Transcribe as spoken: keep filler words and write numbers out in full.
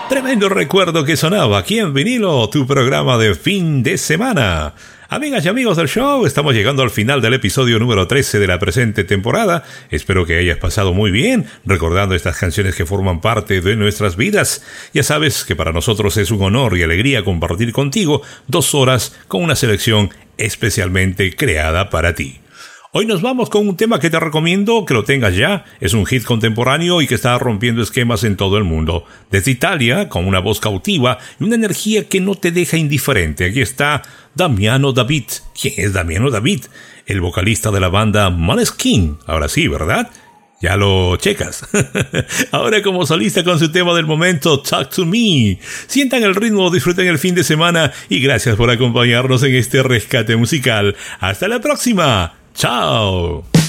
Tremendo recuerdo que sonaba aquí en vinilo, tu programa de fin de semana. Amigas y amigos del show, estamos llegando al final del episodio número trece de la presente temporada. Espero que hayas pasado muy bien recordando estas canciones que forman parte de nuestras vidas. Ya sabes que para nosotros es un honor y alegría compartir contigo dos horas con una selección especialmente creada para ti. Hoy nos vamos con un tema que te recomiendo que lo tengas ya. Es un hit contemporáneo y que está rompiendo esquemas en todo el mundo. Desde Italia, con una voz cautiva y una energía que no te deja indiferente. Aquí está Damiano David. ¿Quién es Damiano David? El vocalista de la banda Måneskin. Ahora sí, ¿verdad? Ya lo checas. Ahora como solista con su tema del momento, Talk to Me. Sientan el ritmo, disfruten el fin de semana y gracias por acompañarnos en este rescate musical. Hasta la próxima. Ciao!